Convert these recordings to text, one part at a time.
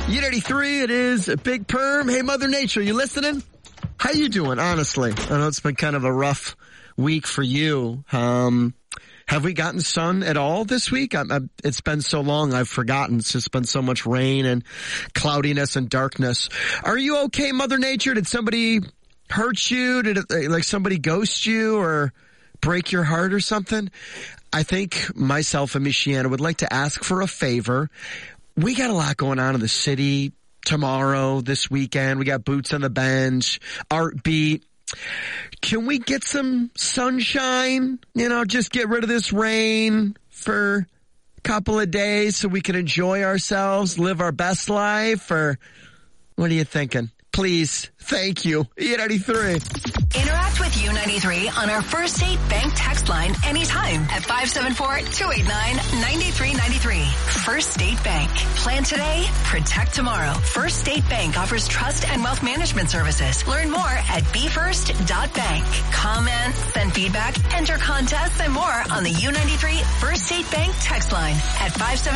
U93, it is Big Perm. Hey, Mother Nature, you listening? How you doing, honestly? I know it's been kind of a rough week for you. Have we gotten sun at all this week? It's been so long, I've forgotten. It's just been so much rain and cloudiness and darkness. Are you okay, Mother Nature? Did somebody hurt you? Did somebody ghost you or break your heart or something? I think myself and Michiana would like to ask for a favor. We got a lot going on in the city tomorrow, this weekend. We got Boots on the Bench, Art Beat. Can we get some sunshine? Just get rid of this rain for a couple of days so we can enjoy ourselves, live our best life? Or what are you thinking? Please. Thank you. U93. Interact with U93 on our First State Bank text line anytime at 574-289-9393. First State Bank. Plan today, protect tomorrow. First State Bank offers trust and wealth management services. Learn more at befirst.bank. Comment, send feedback, enter contests, and more on the U93 First State Bank text line at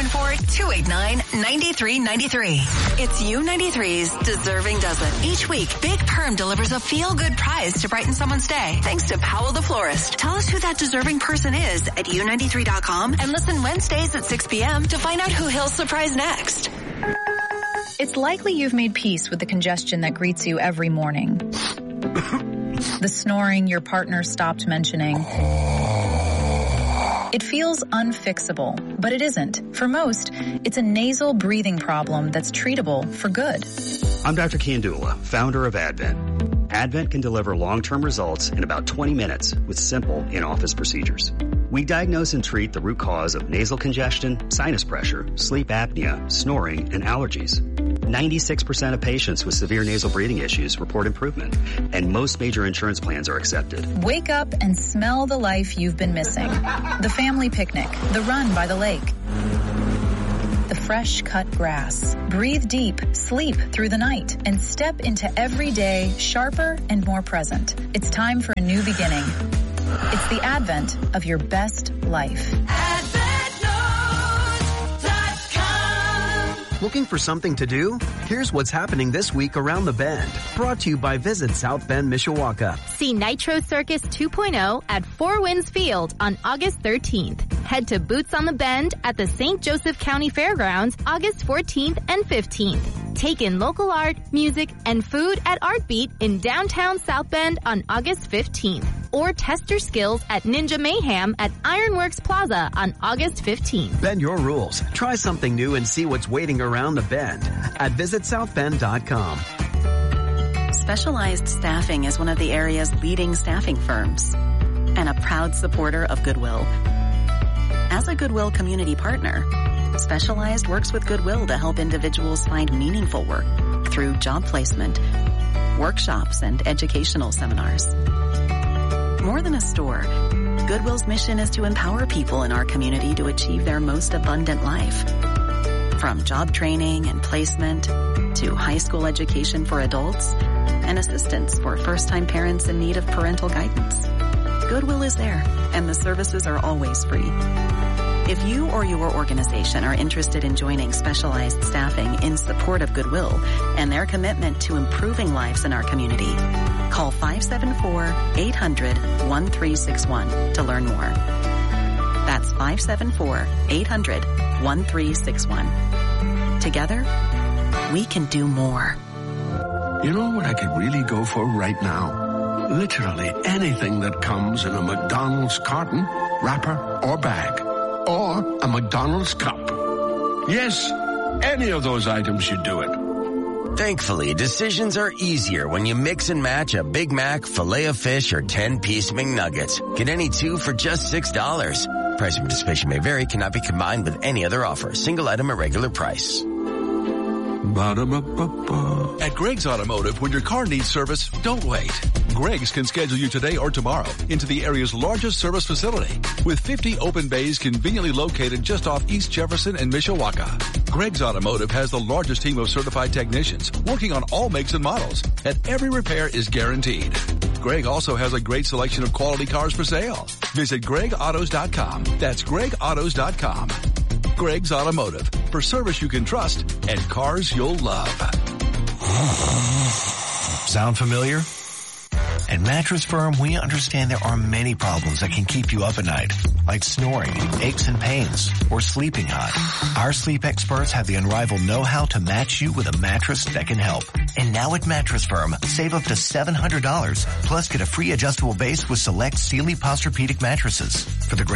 574-289-9393. It's U93's Deserving Dozen. Each week, Big Perm delivers a feel-good prize to brighten someone's day. Thanks to Powell the Florist. Tell us who that deserving person is at U93.com and listen Wednesdays at 6 p.m. to find out who he'll surprise next. It's likely you've made peace with the congestion that greets you every morning. The snoring your partner stopped mentioning. It feels unfixable, but it isn't. For most, it's a nasal breathing problem that's treatable for good. I'm Dr. Kiandula, founder of Advent. Advent can deliver long-term results in about 20 minutes with simple in-office procedures. We diagnose and treat the root cause of nasal congestion, sinus pressure, sleep apnea, snoring, and allergies. 96% of patients with severe nasal breathing issues report improvement, and most major insurance plans are accepted. Wake up and smell the life you've been missing. The family picnic, the run by the lake, the fresh cut grass. Breathe deep, sleep through the night, and step into every day sharper and more present. It's time for a new beginning. It's the advent of your best life. Looking for something to do? Here's what's happening this week around the Bend. Brought to you by Visit South Bend, Mishawaka. See Nitro Circus 2.0 at Four Winds Field on August 13th. Head to Boots on the Bend at the St. Joseph County Fairgrounds August 14th and 15th. Take in local art, music, and food at Art Beat in downtown South Bend on August 15th. Or test your skills at Ninja Mayhem at Ironworks Plaza on August 15th. Bend your rules. Try something new and see what's waiting around the Bend at visitsouthbend.com. Specialized Staffing is one of the area's leading staffing firms and a proud supporter of Goodwill. As a Goodwill community partner, Specialized works with Goodwill to help individuals find meaningful work through job placement, workshops, and educational seminars. More than a store, Goodwill's mission is to empower people in our community to achieve their most abundant life. From job training and placement to high school education for adults and assistance for first-time parents in need of parental guidance. Goodwill is there, and the services are always free. If you or your organization are interested in joining Specialized Staffing in support of Goodwill and their commitment to improving lives in our community, call 574-800-1361 to learn more. That's 574-800-1361. Together, we can do more. You know what I could really go for right now? Literally anything that comes in a McDonald's carton, wrapper, or bag. Or a McDonald's cup. Yes, any of those items should do it. Thankfully, decisions are easier when you mix and match a Big Mac, Filet-O-Fish, or 10-piece McNuggets. Get any two for just $6. Price and participation may vary, cannot be combined with any other offer. Single item at regular price. Ba-da-ba-ba-ba. At Greg's Automotive, when your car needs service, don't wait. Greg's can schedule you today or tomorrow into the area's largest service facility with 50 open bays conveniently located just off East Jefferson and Mishawaka. Greg's Automotive has the largest team of certified technicians working on all makes and models, and every repair is guaranteed. Greg also has a great selection of quality cars for sale. Visit GregAutos.com. That's GregAutos.com. Greg's Automotive. For service you can trust and cars you'll love. Sound familiar? At Mattress Firm, we understand there are many problems that can keep you up at night, like snoring, aches and pains, or sleeping hot. Our sleep experts have the unrivaled know-how to match you with a mattress that can help. And now at Mattress Firm, save up to $700, plus get a free adjustable base with select Sealy Posturepedic mattresses. For the great